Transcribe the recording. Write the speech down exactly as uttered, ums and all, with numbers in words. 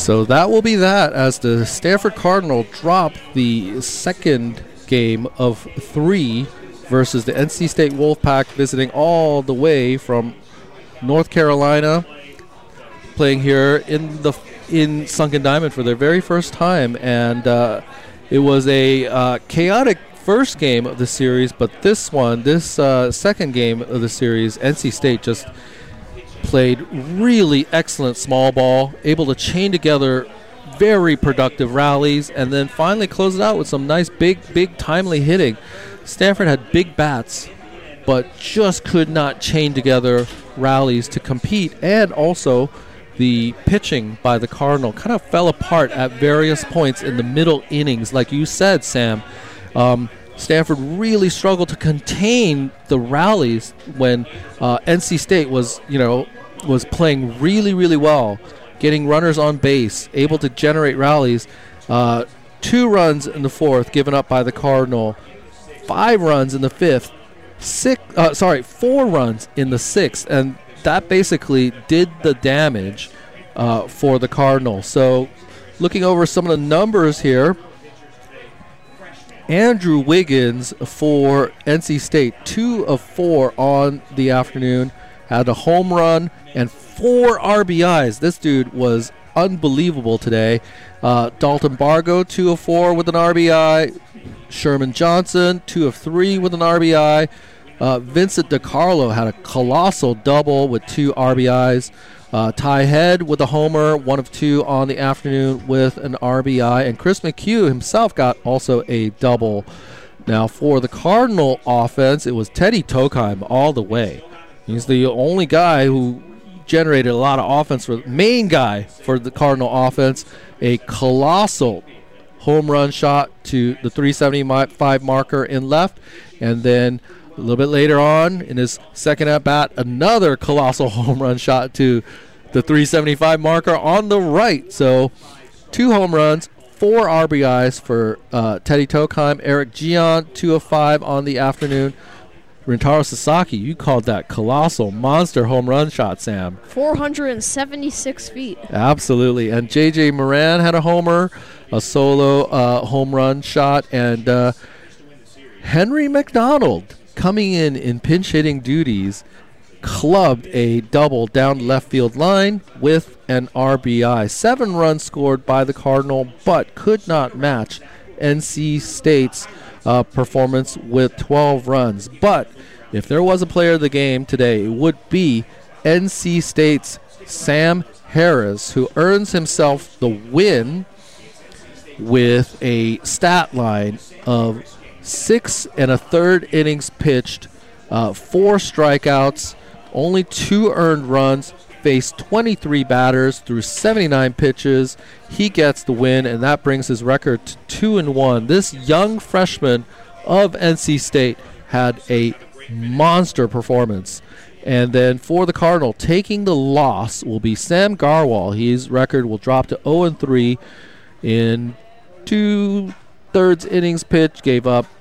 So that will be that as the Stanford Cardinal drop the second game of three versus the N C State Wolfpack, visiting all the way from North Carolina, playing here in the in Sunken Diamond for their very first time. And uh, it was a uh, chaotic first game of the series, but this one, this uh, second game of the series, N C State just played really excellent small ball, able to chain together very productive rallies, and then finally close it out with some nice big, big timely hitting. Stanford had big bats, but just could not chain together rallies to compete, and also the pitching by the Cardinal kind of fell apart at various points in the middle innings. Like you said, Sam, um, Stanford really struggled to contain the rallies when uh, N C State was, you know, was playing really, really well, getting runners on base, able to generate rallies. Uh, two runs in the fourth given up by the Cardinal, five runs in the fifth, six, uh, sorry, four runs in the sixth, and that basically did the damage uh, for the Cardinal. So looking over some of the numbers here, Andrew Wiggins for N C State, two of four on the afternoon, had a home run and four R B Is. This dude was unbelievable today. Uh, Dalton Bargo, two of four with an R B I. Sherman Johnson, two of three with an R B I. Uh, Vincent DiCarlo had a colossal double with two R B Is. Uh, Ty Head with a homer, one of two on the afternoon with an R B I. And Chris McHugh himself got also a double. Now for the Cardinal offense, it was Teddy Tokheim all the way. He's the only guy who generated a lot of offense, for main guy for the Cardinal offense. A colossal home run shot to the three seventy-five marker in left, and then a little bit later on in his second at-bat, another colossal home run shot to the three seventy-five marker on the right. So two home runs, four R B Is for uh, Teddy Tokheim. Eric Gian, two of five on the afternoon. Rintaro Sasaki, you called that colossal monster home run shot, Sam. four hundred seventy-six feet. Absolutely. And J J Moran had a homer, a solo uh, home run shot. And uh, Henry McDonald, coming in in pinch hitting duties, clubbed a double down the left field line with an R B I. Seven runs scored by the Cardinal, but could not match N C State's uh, performance with twelve runs. But if there was a player of the game today, it would be N C State's Sam Harris, who earns himself the win with a stat line of six and a third innings pitched, uh, four strikeouts, only two earned runs, faced twenty-three batters through seventy-nine pitches. He gets the win, and that brings his record to two and one. This young freshman of N C State had a monster performance. And then for the Cardinal, taking the loss will be Sam Garwal. His record will drop to oh and three in two thirds innings pitched, gave up